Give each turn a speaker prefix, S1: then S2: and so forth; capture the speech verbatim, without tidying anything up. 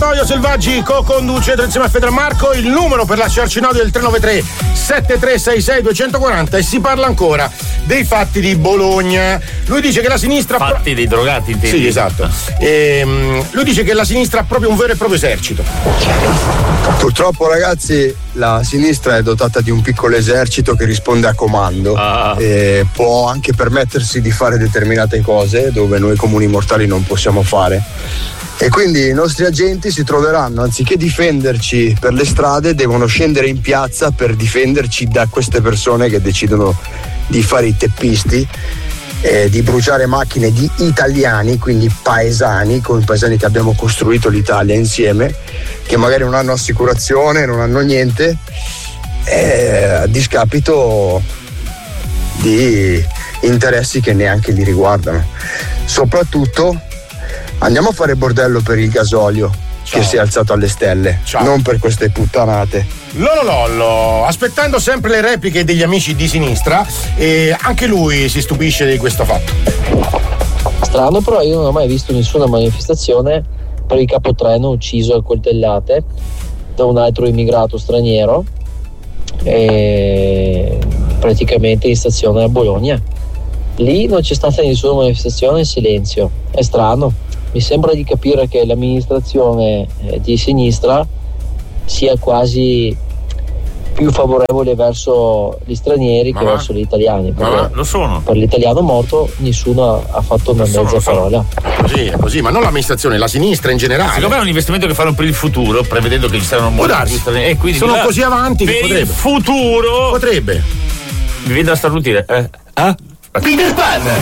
S1: Noio Selvaggi co-conduce insieme a Fedra Marco. Il numero per lasciarci un audio è il tre nove tre sette tre sei sei due quattro zero e si parla ancora dei fatti di Bologna. Lui dice che la sinistra
S2: fatti pro- dei drogati intendi?
S1: Sì, esatto. E, um, lui dice che la sinistra ha proprio un vero e proprio esercito.
S3: Purtroppo, ragazzi, la sinistra è dotata di un piccolo esercito che risponde a comando ah. e può anche permettersi di fare determinate cose dove noi comuni mortali non possiamo fare. E quindi i nostri agenti si troveranno, anziché difenderci per le strade, devono scendere in piazza per difenderci da queste persone che decidono di fare i teppisti, eh, di bruciare macchine di italiani, quindi paesani, con i paesani che abbiamo costruito l'Italia insieme, che magari non hanno assicurazione, non hanno niente, eh, a discapito di interessi che neanche li riguardano. Soprattutto andiamo a fare bordello per il gasolio. Ciao. Che si è alzato alle stelle. Ciao. Non per queste puttanate.
S1: Lollo lollo, aspettando sempre le repliche degli amici di sinistra, e anche lui si stupisce di questo fatto.
S4: Strano, però io non ho mai visto nessuna manifestazione per il capotreno ucciso a coltellate da un altro immigrato straniero, e praticamente in stazione a Bologna. Lì non c'è stata nessuna manifestazione, in silenzio. È strano. Mi sembra di capire che l'amministrazione eh, di sinistra sia quasi più favorevole verso gli stranieri ma che va. verso gli italiani.
S2: Ma lo sono.
S4: Per l'italiano morto nessuno ha fatto una lo mezza sono, parola.
S1: Così, è così, ma non l'amministrazione, la sinistra in generale.
S2: Secondo me è un investimento che fanno per il futuro, prevedendo che ci saranno molti stranieri. E quindi
S1: sono così avanti
S2: per
S1: che potrebbe.
S2: il futuro
S1: potrebbe.
S2: Mi vedo a starnutire. Eh? Ah?
S5: Peter Pan!